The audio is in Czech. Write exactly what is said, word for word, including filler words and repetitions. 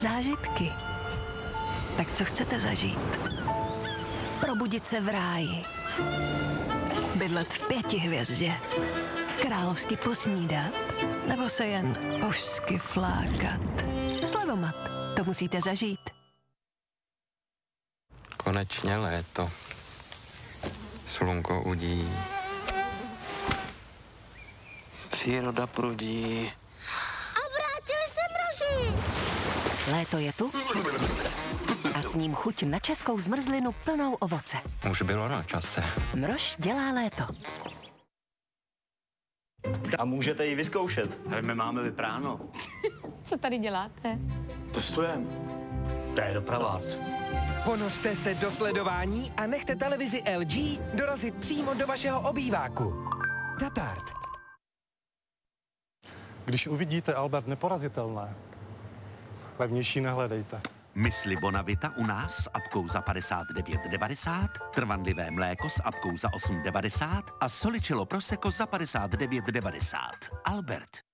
Zážitky. Tak co chcete zažít? Probudit se v ráji. Bydlet v pěti hvězdě. Královsky posnídat. Nebo se jen božsky flákat. Slevomat. To musíte zažít. Konečně léto. Slunko udí. Příroda prudí. A vrátili se mraži! Léto je tu a s ním chuť na českou zmrzlinu plnou ovoce. Už bylo na čase. Mrož dělá léto. A můžete ji vyzkoušet. Ale my máme vypráno. Co tady děláte? Testujeme. To je dopravák. Ponoste se do sledování a nechte televizi L G dorazit přímo do vašeho obýváku. Tatart. Když uvidíte Albert Neporazitelné, levnější nehledejte. Mysli Bonavita u nás s apkou za padesát devět devadesát, trvanlivé mléko s apkou za osm devadesát a Soličilo Prosecco za padesát devět devadesát. Albert.